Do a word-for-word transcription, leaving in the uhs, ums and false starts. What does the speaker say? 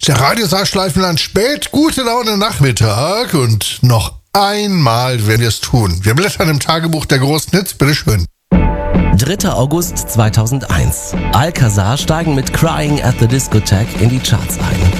Der Radiosaarschleifenland spät, gute Laune Nachmittag und noch einmal werden wir es tun. Wir blättern im Tagebuch der großen Hits, bitteschön. dritter August zweitausendeins. Alcazar steigen mit Crying at the Discotheque in die Charts ein.